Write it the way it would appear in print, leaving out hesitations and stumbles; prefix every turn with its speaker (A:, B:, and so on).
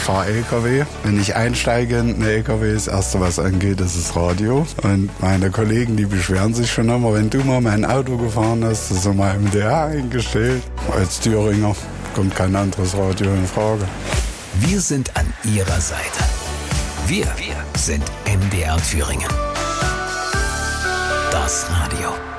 A: fahre LKW. Wenn ich einsteige in den LKW, das Erste, was angeht, ist das Radio. Und meine Kollegen, die beschweren sich schon immer, wenn du mal mein Auto gefahren hast, das ist mal MDR eingestellt. Als Thüringer kommt kein anderes Radio in Frage.
B: Wir sind an Ihrer Seite. Wir sind MDR Thüringen. Das Radio.